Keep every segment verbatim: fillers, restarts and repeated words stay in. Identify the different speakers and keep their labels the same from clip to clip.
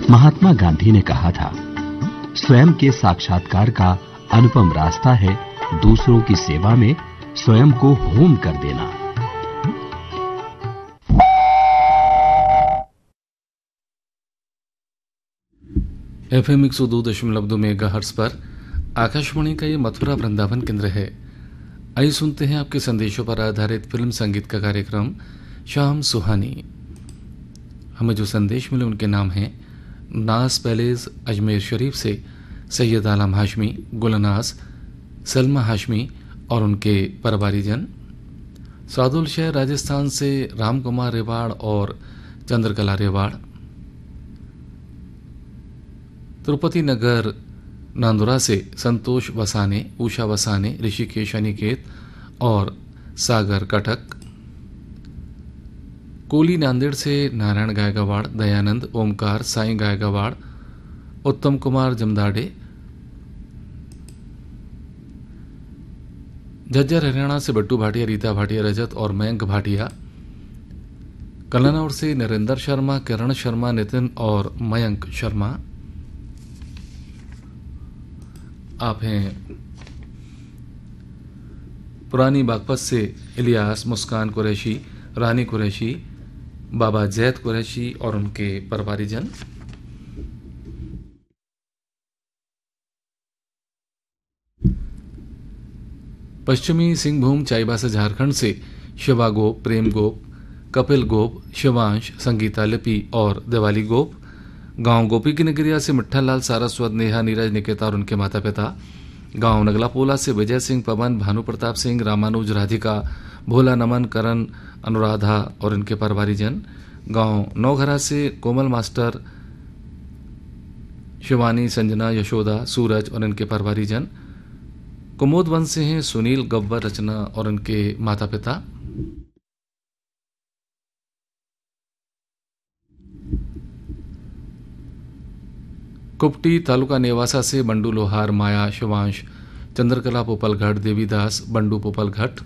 Speaker 1: महात्मा गांधी ने कहा था, स्वयं के साक्षात्कार का अनुपम रास्ता है दूसरों की सेवा में स्वयं को होम कर देना।
Speaker 2: एफ एम एक सौ दो दशमलव दो मेगाहर्ट्ज पर आकाशवाणी का ये मथुरा वृंदावन केंद्र है। आइए सुनते हैं आपके संदेशों पर आधारित फिल्म संगीत का कार्यक्रम शाम सुहानी। हमें जो संदेश मिले उनके नाम हैं नास पैलेस अजमेर शरीफ से सैयद आलम हाशमी, गुलनास, सलमा हाशमी और उनके परिवारीजन। सादुल शहर राजस्थान से राम कुमार रेवाड़ और चंद्रकला रेवाड़। तिरुपति नगर नांदुरा से संतोष वसाने, उषा वसाने, ऋषिकेश अनिकेत और सागर कटक। कोली नांदेड़ से नारायण गायकवाड़, दयानंद, ओमकार, साईं गायकवाड़, उत्तम कुमार जमदाड़े। झज्जर हरियाणा से बट्टू भाटिया, रीता भाटिया, रजत और मयंक भाटिया। कलनौर से नरेंद्र शर्मा, किरण शर्मा, नितिन और मयंक शर्मा। आप हैं पुरानी बागपत से इलियास, मुस्कान कुरैशी, रानी कुरैशी, बाबा जैद कुरैशी और उनके परिवारीजन। पश्चिमी सिंहभूम चाईबासा झारखंड से शिवा गोप, प्रेम गोप, कपिल गोप, शिवांश, संगीता लिपि और दिवाली गोप। गांव गोपी की नगरिया से मिट्ठनलाल, सारस्वत, नेहा, नीरज, निकेता और उनके माता पिता। गांव नगलापोला से विजय सिंह, पवन, भानु प्रताप सिंह, रामानुज, राधिका, भोला, नमन, करण, अनुराधा और इनके परिवारीजन। गांव नौघरा से कोमल मास्टर, शिवानी, संजना, यशोदा, सूरज और इनके परिवारीजन। कुमोद वंश से हैं सुनील, गब्बर, रचना और उनके माता पिता। कुपटी तालुका नेवासा से बंडू लोहार, माया, शिवांश, चंद्रकला पोपलघट, देवीदास, बंडू पोपलघट।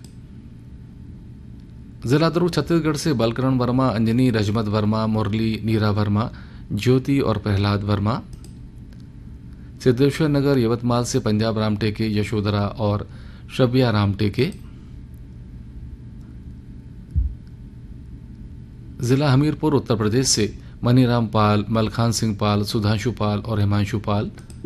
Speaker 2: जिला दुर्ग छत्तीसगढ़ से बलकरण वर्मा, अंजनी, रजमत वर्मा, मुरली, नीरा वर्मा, ज्योति और प्रहलाद वर्मा। सिद्धेश्वर नगर यवतमाल से पंजाब रामटेके, यशोधरा और श्रव्या रामटेके। जिला हमीरपुर उत्तर प्रदेश से मनीराम पाल, मलखान सिंह पाल, सुधांशु पाल और हिमांशु पाल।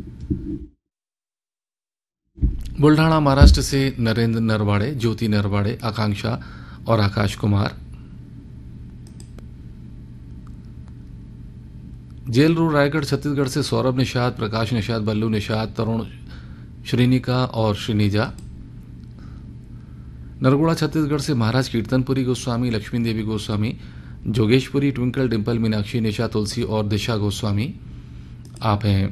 Speaker 2: बुल्ढाणा महाराष्ट्र से नरेंद्र नरवाड़े, ज्योति नरवाड़े, आकांक्षा और आकाश कुमार। जेल रोड रायगढ़ छत्तीसगढ़ से सौरभ निषाद, प्रकाश निषाद, बल्लू निषाद, तरुण, श्रीनिका और श्रीनिजा। नरगुड़ा छत्तीसगढ़ से महाराज कीर्तनपुरी गोस्वामी, लक्ष्मी देवी गोस्वामी, जोगेशपुरी, ट्विंकल, डिंपल, मीनाक्षी, निशा तुलसी और दिशा गोस्वामी। आप हैं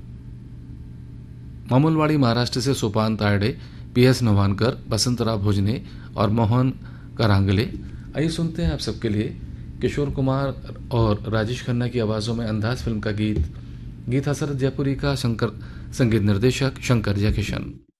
Speaker 2: मामूलवाड़ी महाराष्ट्र से सोपान तायडे, पी एस नवानकर, बसंतराव भोजने और मोहन करांगले। आइए सुनते हैं आप सबके लिए किशोर कुमार और राजेश खन्ना की आवाज़ों में अंदाज फिल्म का गीत। गीत हसरत जयपुरी का, शंकर संगीत निर्देशक शंकर जयकिशन।